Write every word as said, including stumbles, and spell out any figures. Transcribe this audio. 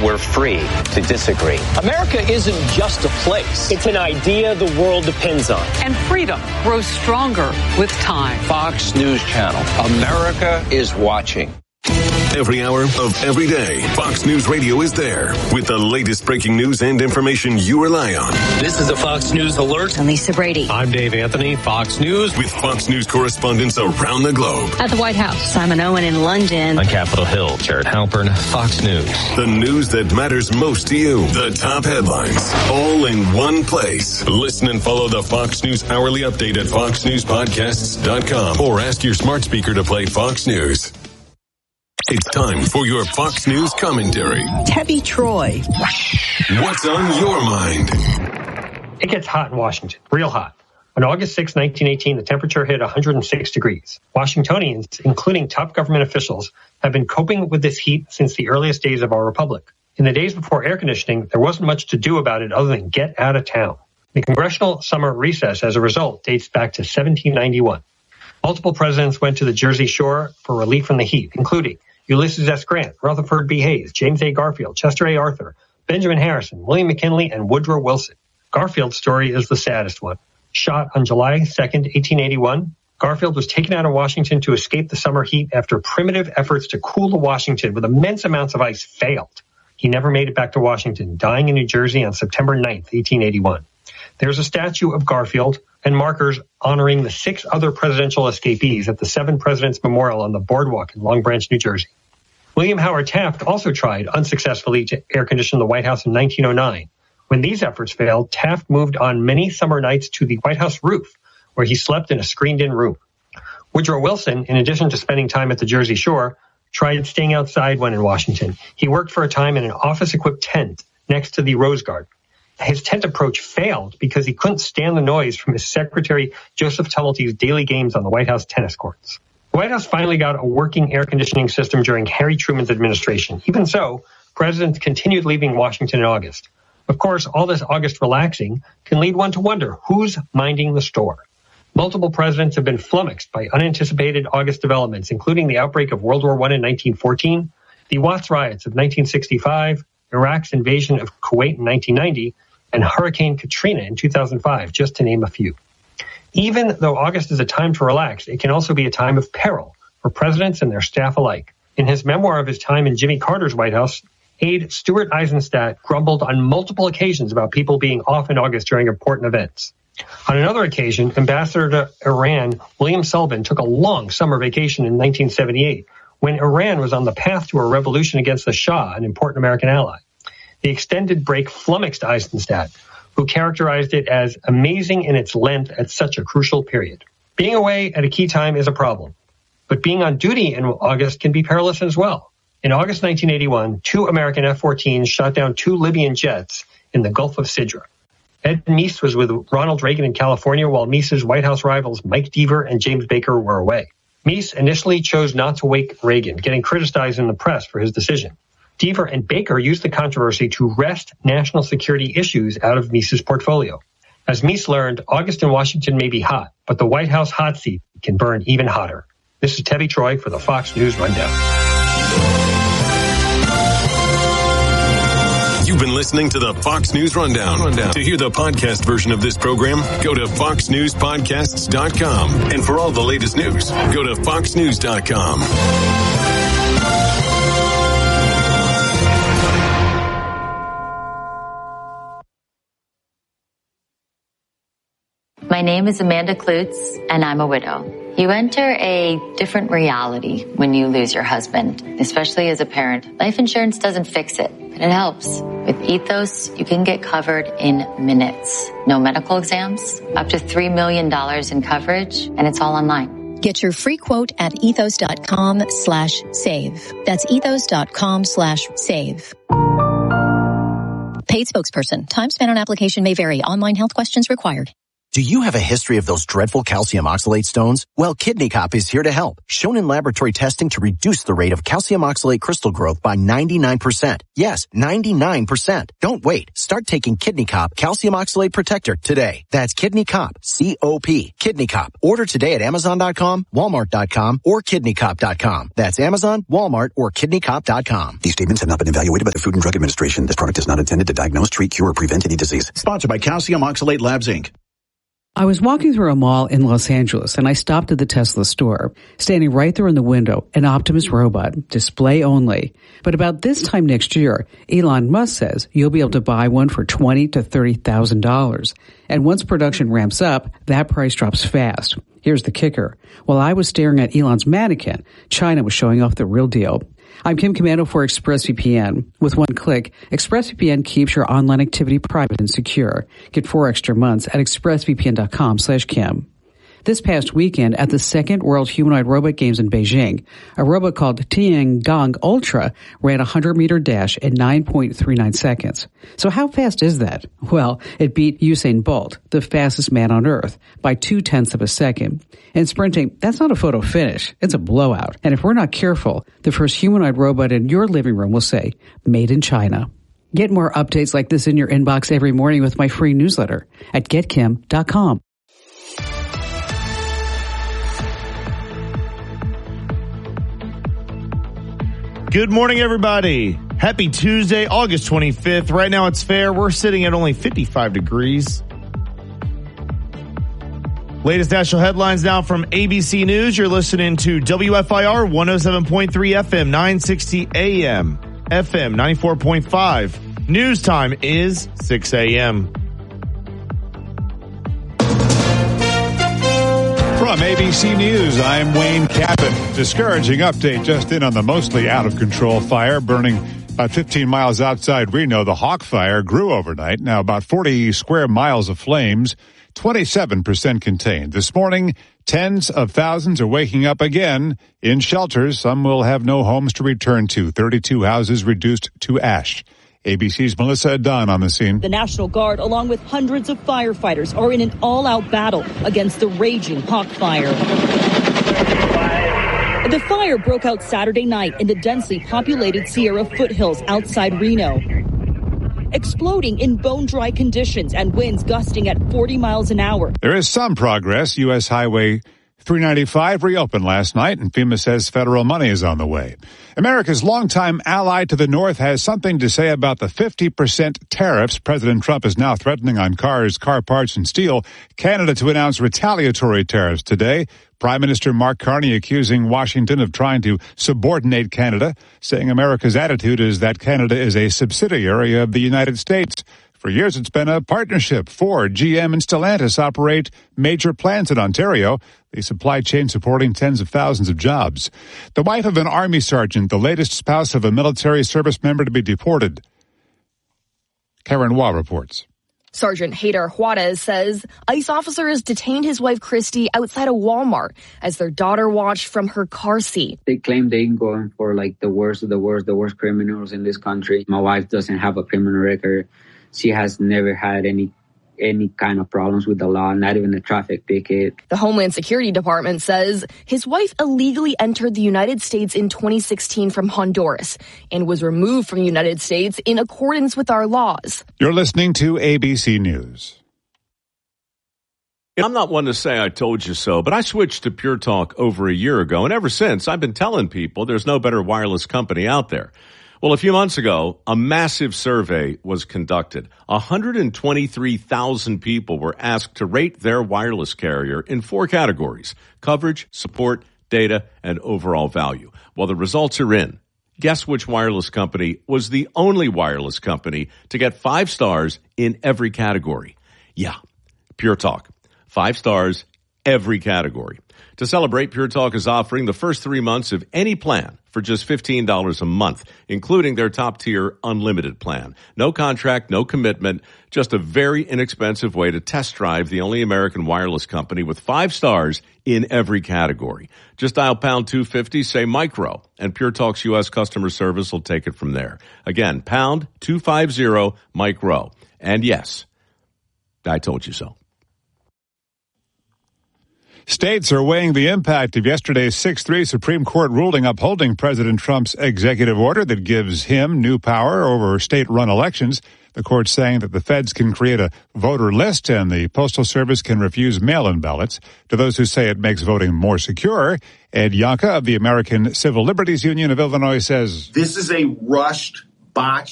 we're free to disagree. America isn't just a place. It's an idea the world depends on. And freedom grows stronger with time. Fox News Channel. America is watching. Every hour of every day, Fox News Radio is there with the latest breaking news and information you rely on. This is a Fox News Alert. I'm Lisa Brady. I'm Dave Anthony, Fox News. With Fox News correspondents around the globe. At the White House, Simon Owen in London. On Capitol Hill, Jared Halpern, Fox News. The news that matters most to you. The top headlines, all in one place. Listen and follow the Fox News Hourly Update at fox news podcasts dot com or ask your smart speaker to play Fox News. It's time for your Fox News commentary. Tebby Troy. What's on your mind? It gets hot in Washington, real hot. On August sixth, nineteen eighteen, the temperature hit one hundred six degrees. Washingtonians, including top government officials, have been coping with this heat since the earliest days of our republic. In the days before air conditioning, there wasn't much to do about it other than get out of town. The congressional summer recess, as a result, dates back to seventeen ninety-one. Multiple presidents went to the Jersey Shore for relief from the heat, including Ulysses S. Grant, Rutherford B. Hayes, James A. Garfield, Chester A. Arthur, Benjamin Harrison, William McKinley, and Woodrow Wilson. Garfield's story is the saddest one. Shot on July second, eighteen eighty-one, Garfield was taken out of Washington to escape the summer heat after primitive efforts to cool the Washington with immense amounts of ice failed. He never made it back to Washington, dying in New Jersey on September ninth, eighteen eighty-one. There's a statue of Garfield and markers honoring the six other presidential escapees at the Seven Presidents Memorial on the boardwalk in Long Branch, New Jersey. William Howard Taft also tried unsuccessfully to air condition the White House in nineteen oh nine. When these efforts failed, Taft moved on many summer nights to the White House roof, where he slept in a screened-in room. Woodrow Wilson, in addition to spending time at the Jersey Shore, tried staying outside when in Washington. He worked for a time in an office-equipped tent next to the Rose Garden. His tent approach failed because he couldn't stand the noise from his secretary, Joseph Tumulty's daily games on the White House tennis courts. The White House finally got a working air conditioning system during Harry Truman's administration. Even so, presidents continued leaving Washington in August. Of course, all this August relaxing can lead one to wonder who's minding the store. Multiple presidents have been flummoxed by unanticipated August developments, including the outbreak of World War One in nineteen fourteen, the Watts riots of nineteen sixty-five, Iraq's invasion of Kuwait in nineteen ninety, and Hurricane Katrina in two thousand five, just to name a few. Even though August is a time to relax, it can also be a time of peril for presidents and their staff alike. In his memoir of his time in Jimmy Carter's White House, aide Stuart Eizenstat grumbled on multiple occasions about people being off in August during important events. On another occasion, Ambassador to Iran, William Sullivan, took a long summer vacation in nineteen seventy-eight, when Iran was on the path to a revolution against the Shah, an important American ally. The extended break flummoxed Eizenstat, who characterized it as amazing in its length at such a crucial period. Being away at a key time is a problem, but being on duty in August can be perilous as well. In August nineteen eighty-one, two American F fourteens shot down two Libyan jets in the Gulf of Sidra. Ed Meese was with Ronald Reagan in California, while Meese's White House rivals Mike Deaver and James Baker were away. Meese initially chose not to wake Reagan, getting criticized in the press for his decision. Deaver and Baker used the controversy to wrest national security issues out of Meese's portfolio. As Meese learned, August in Washington may be hot, but the White House hot seat can burn even hotter. This is Tebby Troy for the Fox News Rundown. You've been listening to the Fox News Rundown. Rundown. To hear the podcast version of this program, go to fox news podcasts dot com. And for all the latest news, go to fox news dot com. My name is Amanda Klutz, and I'm a widow. You enter a different reality when you lose your husband, especially as a parent. Life insurance doesn't fix it, but it helps. With Ethos, you can get covered in minutes. No medical exams, up to three million dollars in coverage, and it's all online. Get your free quote at ethos.com slash save. That's ethos.com slash save. Paid spokesperson. Time spent on application may vary. Online health questions required. Do you have a history of those dreadful calcium oxalate stones? Well, Kidney Cop is here to help. Shown in laboratory testing to reduce the rate of calcium oxalate crystal growth by ninety-nine percent. Yes, ninety-nine percent. Don't wait. Start taking Kidney Cop Calcium Oxalate Protector today. That's Kidney Cop, C O P. Kidney Cop. Order today at Amazon dot com, Walmart dot com, or Kidney Cop dot com. That's Amazon, Walmart, or Kidney Cop dot com. These statements have not been evaluated by the Food and Drug Administration. This product is not intended to diagnose, treat, cure, or prevent any disease. Sponsored by Calcium Oxalate Labs, Incorporated. I was walking through a mall in Los Angeles and I stopped at the Tesla store. Standing right there in the window, an Optimus robot, display only. But about this time next year, Elon Musk says you'll be able to buy one for twenty thousand to thirty thousand dollars. And once production ramps up, that price drops fast. Here's the kicker. While I was staring at Elon's mannequin, China was showing off the real deal. I'm Kim Commando for ExpressVPN. With one click, ExpressVPN keeps your online activity private and secure. Get four extra months at expressvpn.com slash Kim. This past weekend at the second World Humanoid Robot Games in Beijing, a robot called Tiangong Ultra ran a hundred-meter dash in nine point three nine seconds. So how fast is that? Well, it beat Usain Bolt, the fastest man on Earth, by two-tenths of a second. In sprinting, that's not a photo finish. It's a blowout. And if we're not careful, the first humanoid robot in your living room will say, made in China. Get more updates like this in your inbox every morning with my free newsletter at get kim dot com. Good morning, everybody. Happy Tuesday, August twenty-fifth. Right now it's fair. We're sitting at only fifty-five degrees. Latest national headlines now from A B C News. You're listening to W F I R one oh seven point three F M, nine sixty A M, F M ninety-four point five. News time is six A M. From A B C News, I'm Wayne Cappan. Discouraging update just in on the mostly out-of-control fire burning about fifteen miles outside Reno. The Hawk Fire grew overnight. Now about forty square miles of flames, twenty-seven percent contained. This morning, tens of thousands are waking up again in shelters. Some will have no homes to return to. thirty-two houses reduced to ash. A B C's Melissa Dunn on the scene. The National Guard, along with hundreds of firefighters, are in an all-out battle against the raging Hawk Fire. The fire broke out Saturday night in the densely populated Sierra foothills outside Reno, exploding in bone-dry conditions and winds gusting at forty miles an hour. There is some progress. U S Highway three ninety-five reopened last night, and FEMA says federal money is on the way. America's longtime ally to the north has something to say about the fifty percent tariffs President Trump is now threatening on cars, car parts, and steel. Canada to announce retaliatory tariffs today. Prime Minister Mark Carney accusing Washington of trying to subordinate Canada, saying America's attitude is that Canada is a subsidiary of the United States. For years, it's been a partnership. Ford, G M, and Stellantis operate major plants in Ontario, the supply chain supporting tens of thousands of jobs. The wife of an Army sergeant, the latest spouse of a military service member to be deported. Karen Waugh reports. Sergeant Hader Juarez says ICE officers detained his wife Christy outside a Walmart as their daughter watched from her car seat. They claim they can go in for like the worst of the worst, the worst criminals in this country. My wife doesn't have a criminal record. She has never had any any kind of problems with the law, not even a traffic ticket. The Homeland Security Department says his wife illegally entered the United States in twenty sixteen from Honduras and was removed from the United States in accordance with our laws. You're listening to A B C News. I'm not one to say I told you so, but I switched to Pure Talk over a year ago, and ever since I've been telling people there's no better wireless company out there. Well, a few months ago, a massive survey was conducted. one hundred twenty-three thousand people were asked to rate their wireless carrier in four categories: coverage, support, data, and overall value. Well, the results are in. Guess which wireless company was the only wireless company to get five stars in every category? Yeah, Pure Talk. Five stars, every category. To celebrate, Pure Talk is offering the first three months of any plan for just fifteen dollars a month, including their top-tier unlimited plan. No contract, no commitment, just a very inexpensive way to test drive the only American wireless company with five stars in every category. Just dial pound two fifty, say micro, and Pure Talk's U S customer service will take it from there. Again, pound two fifty, micro. And yes, I told you so. States are weighing the impact of yesterday's six three Supreme Court ruling upholding President Trump's executive order that gives him new power over state-run elections. The court's saying that the feds can create a voter list and the Postal Service can refuse mail-in ballots. To those who say it makes voting more secure, Ed Yonka of the American Civil Liberties Union of Illinois says, this is a rushed, botched